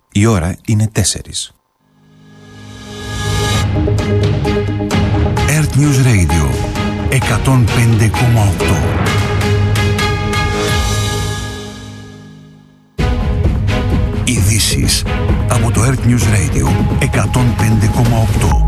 Η ώρα είναι 4. Earth News Radio 105,8. Ειδήσεις από το Earth News Radio 105,8.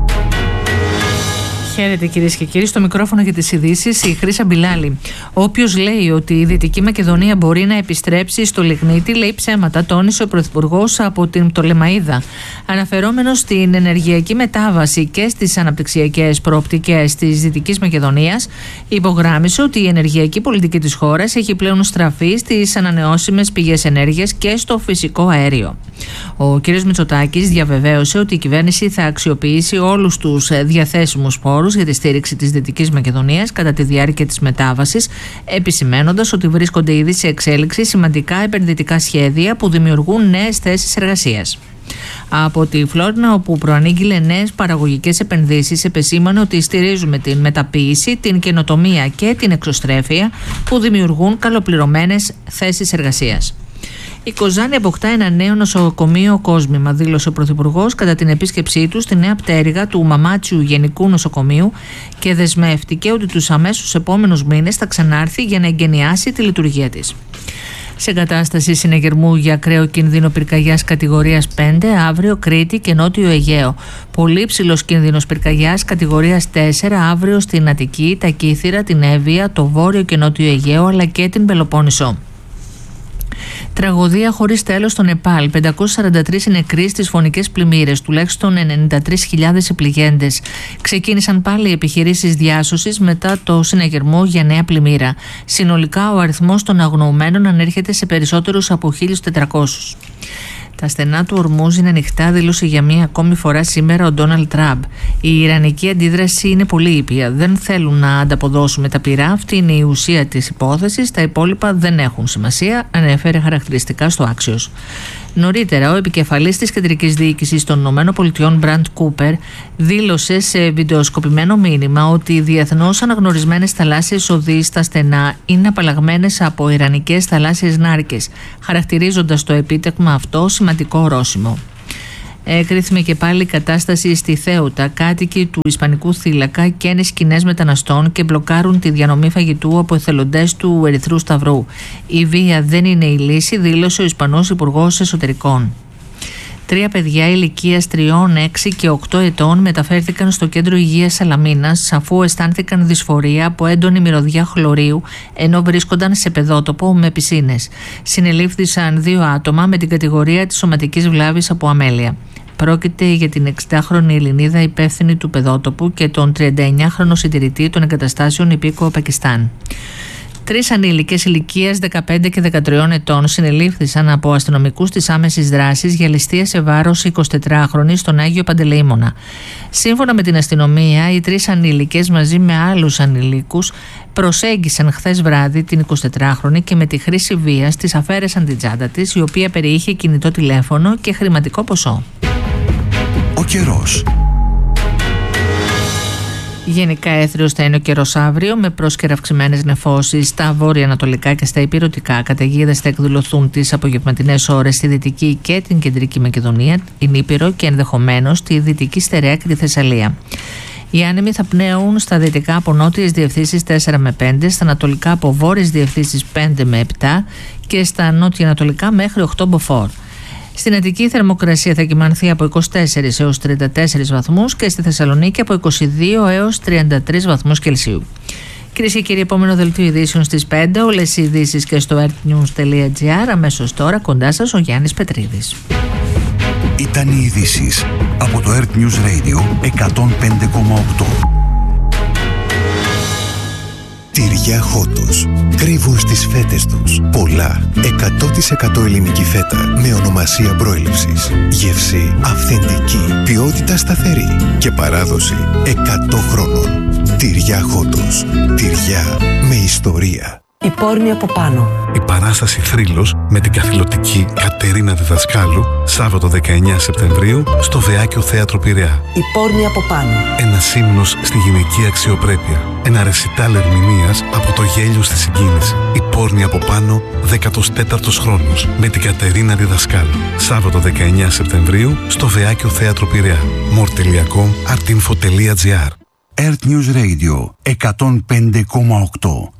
Χαίρετε κυρίες και κύριοι, στο μικρόφωνο για τις ειδήσεις η Χρύσα Μπιλάλη. Όποιος λέει ότι η Δυτική Μακεδονία μπορεί να επιστρέψει στο λιγνίτη λέει ψέματα, τόνισε ο Πρωθυπουργός από την Πτολεμαΐδα. Αναφερόμενος στην ενεργειακή μετάβαση και στις αναπτυξιακές προοπτικές της Δυτικής Μακεδονίας, υπογράμμισε ότι η ενεργειακή πολιτική της χώρας έχει πλέον στραφεί στις ανανεώσιμες πηγές ενέργειας και στο φυσικό αέριο. Ο κ. Μητσοτάκης διαβεβαίωσε ότι η κυβέρνηση θα αξιοποιήσει όλους τους διαθέσιμους πόρους για τη στήριξη της Δυτικής Μακεδονίας κατά τη διάρκεια της μετάβασης, επισημαίνοντας ότι βρίσκονται ήδη σε εξέλιξη σημαντικά επενδυτικά σχέδια που δημιουργούν νέες θέσεις εργασίας. Από τη Φλόρινα, όπου προανήγγειλε νέες παραγωγικές επενδύσεις, επεσήμανε ότι στηρίζουμε την μεταποίηση, την καινοτομία και την εξωστρέφεια που δημιουργούν καλοπληρωμένες θέσεις εργασίας. Η Κοζάνη αποκτά ένα νέο νοσοκομείο κόσμημα, δήλωσε ο Πρωθυπουργός κατά την επίσκεψή του στη νέα πτέρυγα του Μαμάτσιου Γενικού Νοσοκομείου και δεσμεύτηκε ότι τους αμέσως επόμενους μήνες θα ξανάρθει για να εγκαινιάσει τη λειτουργία της. Σε κατάσταση συνεγερμού για ακραίο κίνδυνο πυρκαγιάς κατηγορίας 5, αύριο Κρήτη και Νότιο Αιγαίο. Πολύ ψηλός κίνδυνος πυρκαγιάς κατηγορίας 4, αύριο στην Αττική, τα Κύθυρα, την Εύβοια, το Βόρειο και Νότιο Αιγαίο αλλά και την Πελοπόννησο. Τραγωδία χωρίς τέλος στο Νεπάλ. 543 νεκροί στις φωνικές πλημμύρες, τουλάχιστον 93.000 πληγέντες. Ξεκίνησαν πάλι οι επιχειρήσεις διάσωσης μετά το συναγερμό για νέα πλημμύρα. Συνολικά ο αριθμός των αγνοωμένων ανέρχεται σε περισσότερους από 1.400. Τα στενά του Ορμούζ είναι ανοιχτά, δήλωσε για μία ακόμη φορά σήμερα ο Ντόναλντ Τραμπ. Η ιρανική αντίδραση είναι πολύ ήπια. Δεν θέλουν να ανταποδώσουμε τα πυρά. Αυτή είναι η ουσία της υπόθεσης. Τα υπόλοιπα δεν έχουν σημασία, ανέφερε χαρακτηριστικά στο Axios. Νωρίτερα, ο επικεφαλής της κεντρικής διοίκησης των ΗΠΑ, Μπραντ Κούπερ, δήλωσε σε βιντεοσκοπημένο μήνυμα ότι οι διεθνώς αναγνωρισμένες θαλάσσιες οδοί στα στενά είναι απαλλαγμένες από ιρανικές θαλάσσιες νάρκες, χαρακτηρίζοντας το επίτευγμα αυτό σημαντικό ορόσημο. Εκρίθημε και πάλι η κατάσταση στη Θέουτα. Κάτοικοι του Ισπανικού θύλακα καίνε σκηνές μεταναστών και μπλοκάρουν τη διανομή φαγητού από εθελοντές του Ερυθρού Σταυρού. Η βία δεν είναι η λύση, δήλωσε ο Ισπανός Υπουργός Εσωτερικών. 3 παιδιά ηλικίας 3, 6 και 8 ετών μεταφέρθηκαν στο κέντρο υγείας Σαλαμίνας αφού αισθάνθηκαν δυσφορία από έντονη μυρωδιά χλωρίου ενώ βρίσκονταν σε παιδότοπο με πισίνες. Συνελήφθησαν 2 άτομα με την κατηγορία της σωματικής βλάβης από αμέλεια. Πρόκειται για την 60χρονη Ελληνίδα υπεύθυνη του παιδότοπου και τον 39χρονο συντηρητή των εγκαταστάσεων υπήκοο Πακιστάν. 3 ανήλικες ηλικίας 15 και 13 ετών συνελήφθησαν από αστυνομικούς της άμεσης δράσης για ληστεία σε βάρος 24χρονη στον Άγιο Παντελεήμονα. Σύμφωνα με την αστυνομία, οι 3 ανήλικες μαζί με άλλους ανηλίκους προσέγγισαν χθες βράδυ την 24χρονη και με τη χρήση βίας της αφαίρεσαν την τσάντα της, η οποία περιείχε κινητό τηλέφωνο και χρηματικό ποσό. Ο καιρός. Γενικά έθριος θα είναι ο καιρός αύριο, με πρόσκαιρα αυξημένες νεφώσεις στα βόρεια-ανατολικά και στα υπηρετικά. Καταιγίδες θα εκδηλωθούν τις απογευματινές ώρες στη Δυτική και την Κεντρική Μακεδονία, την Ήπειρο και ενδεχομένως τη Δυτική Στερεά και τη Θεσσαλία. Οι άνεμοι θα πνέουν στα δυτικά από νότιες διευθύνσεις 4 με 5, στα ανατολικά από βόρειες διευθύνσεις 5 με 7 και στα νότια-ανατολικά μέχρι 8 μποφόρ. Στην Αττική η θερμοκρασία θα κυμανθεί από 24 έως 34 βαθμούς και στη Θεσσαλονίκη από 22 έως 33 βαθμούς Κελσίου. Κυρίες και κύριοι, επόμενο δελτίο ειδήσεων στις 5, όλες οι ειδήσεις και στο earthnews.gr. Αμέσως τώρα κοντά σας ο Γιάννης Πετρίδης. Ήταν οι ειδήσεις από το Earth News Radio 105,8. Τυριά Χότος. Κρύβουν στις φέτες τους πολλά 100% ελληνική φέτα με ονομασία προέλευσης. Γεύση αυθεντική, ποιότητα σταθερή και παράδοση 100 χρόνων. Τυριά Χότος. Τυριά με ιστορία. Η πόρνη από πάνω. Η παράσταση Θρύλος με την καθηλωτική Κατερίνα Διδασκάλου, Σάββατο 19 Σεπτεμβρίου, στο Βεάκιο Θέατρο Πειραιά. Η πόρνη από πάνω. Ένας ύμνος στη γυναική αξιοπρέπεια. Ένα ρεσιτάλ ερμηνείας από το γέλιο στη συγκίνηση. Η πόρνη από πάνω, 14ος χρόνος, με την Κατερίνα Διδασκάλου. Σάββατο 19 Σεπτεμβρίου, στο Βεάκιο Θέατρο Πειραιά. more.com, artinfo.gr. Earth News Radio 105,8.